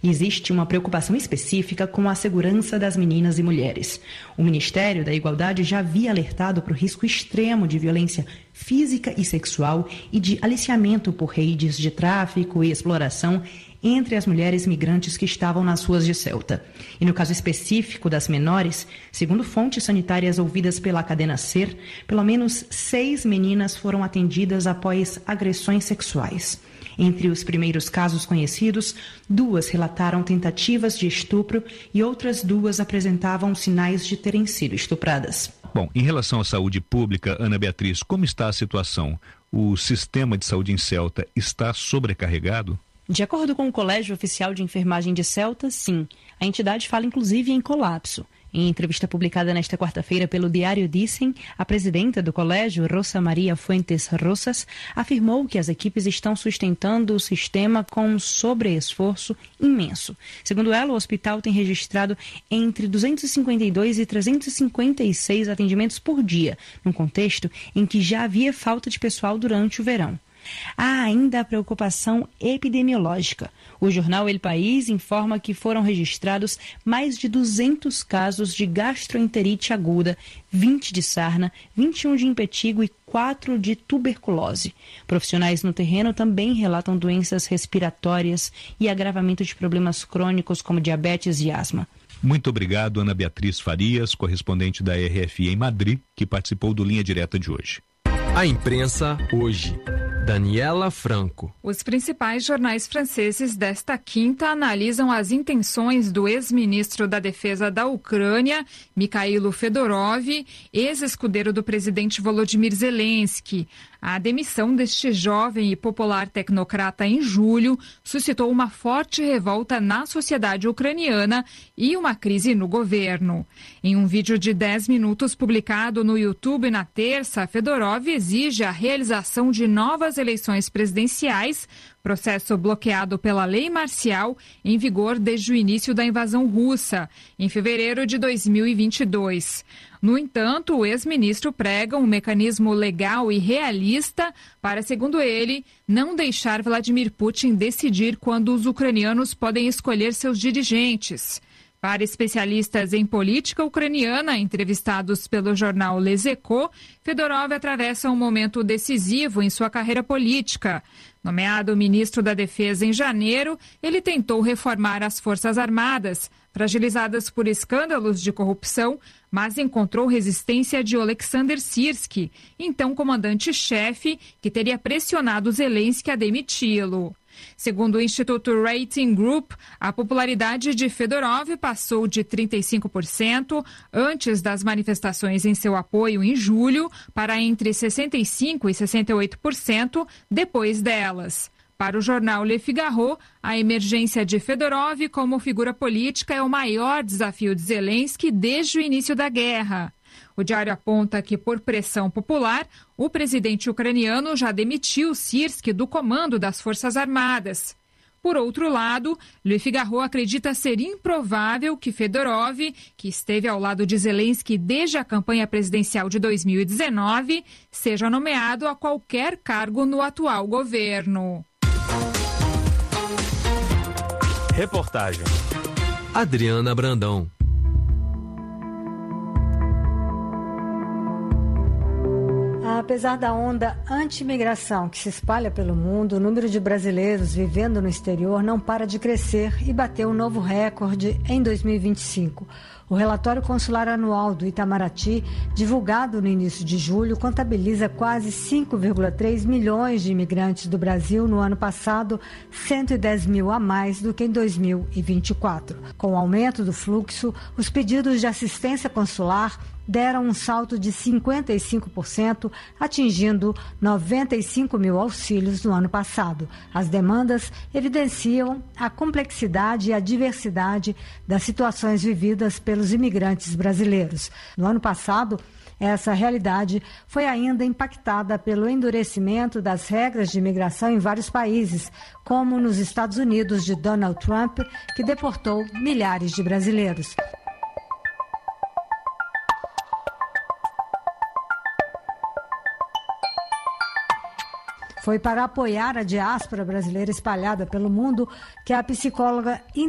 Existe uma preocupação específica com a segurança das meninas e mulheres. O Ministério da Igualdade já havia alertado para o risco extremo de violência física e sexual e de aliciamento por redes de tráfico e exploração entre as mulheres migrantes que estavam nas ruas de Ceuta. E no caso específico das menores, segundo fontes sanitárias ouvidas pela cadena SER, pelo menos 6 meninas foram atendidas após agressões sexuais. Entre os primeiros casos conhecidos, 2 relataram tentativas de estupro e outras 2 apresentavam sinais de terem sido estupradas. Bom, em relação à saúde pública, Ana Beatriz, como está a situação? O sistema de saúde em Ceuta está sobrecarregado? De acordo com o Colégio Oficial de Enfermagem de Ceuta, sim. A entidade fala inclusive em colapso. Em entrevista publicada nesta quarta-feira pelo Diário Dicen, a presidenta do colégio, Rosa Maria Fuentes Rosas, afirmou que as equipes estão sustentando o sistema com um sobreesforço imenso. Segundo ela, o hospital tem registrado entre 252 e 356 atendimentos por dia, num contexto em que já havia falta de pessoal durante o verão. Há ainda a preocupação epidemiológica. O jornal El País informa que foram registrados mais de 200 casos de gastroenterite aguda, 20 de sarna, 21 de impetigo e 4 de tuberculose. Profissionais no terreno também relatam doenças respiratórias e agravamento de problemas crônicos como diabetes e asma. Muito obrigado, Ana Beatriz Farias, correspondente da RFI em Madrid, que participou do Linha Direta de hoje. A imprensa hoje. Daniela Franco. Os principais jornais franceses desta quinta analisam as intenções do ex-ministro da Defesa da Ucrânia, Mikhailo Fedorov, ex-escudeiro do presidente Volodymyr Zelensky. A demissão deste jovem e popular tecnocrata em julho suscitou uma forte revolta na sociedade ucraniana e uma crise no governo. Em um vídeo de 10 minutos publicado no YouTube na terça, Fedorov exige a realização de novas eleições presidenciais, processo bloqueado pela lei marcial em vigor desde o início da invasão russa, em fevereiro de 2022. No entanto, o ex-ministro prega um mecanismo legal e realista para, segundo ele, não deixar Vladimir Putin decidir quando os ucranianos podem escolher seus dirigentes. Para especialistas em política ucraniana, entrevistados pelo jornal Les Echos, Fedorov atravessa um momento decisivo em sua carreira política. Nomeado ministro da Defesa em janeiro, ele tentou reformar as Forças Armadas, fragilizadas por escândalos de corrupção, mas encontrou resistência de Oleksandr Syrskyi, então comandante-chefe, que teria pressionado Zelensky a demiti-lo. Segundo o Instituto Rating Group, a popularidade de Fedorov passou de 35% antes das manifestações em seu apoio em julho para entre 65% e 68% depois delas. Para o jornal Le Figaro, a emergência de Fedorov como figura política é o maior desafio de Zelensky desde o início da guerra. O diário aponta que, por pressão popular, o presidente ucraniano já demitiu Syrskyi do comando das Forças Armadas. Por outro lado, Le Figaro acredita ser improvável que Fedorov, que esteve ao lado de Zelensky desde a campanha presidencial de 2019, seja nomeado a qualquer cargo no atual governo. Reportagem Adriana Brandão. Apesar da onda anti-imigração que se espalha pelo mundo, o número de brasileiros vivendo no exterior não para de crescer e bateu um novo recorde em 2025. O relatório consular anual do Itamaraty, divulgado no início de julho, contabiliza quase 5,3 milhões de imigrantes do Brasil no ano passado, 110 mil a mais do que em 2024. Com o aumento do fluxo, os pedidos de assistência consular deram um salto de 55%, atingindo 95 mil auxílios no ano passado. As demandas evidenciam a complexidade e a diversidade das situações vividas pelos imigrantes brasileiros. No ano passado, essa realidade foi ainda impactada pelo endurecimento das regras de imigração em vários países, como nos Estados Unidos de Donald Trump, que deportou milhares de brasileiros. Foi para apoiar a diáspora brasileira espalhada pelo mundo que a psicóloga